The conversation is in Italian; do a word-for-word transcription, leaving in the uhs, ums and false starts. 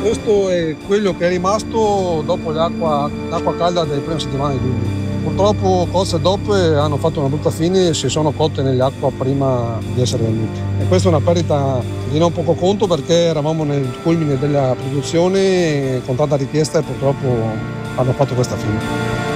Questo è quello che è rimasto dopo l'acqua, l'acqua calda delle prime settimane di luglio. Purtroppo cozze e doppe hanno fatto una brutta fine e si sono cotte nell'acqua prima di essere venduti. E questa è una perdita di non poco conto perché eravamo nel culmine della produzione con tanta richiesta e purtroppo hanno fatto questa fine.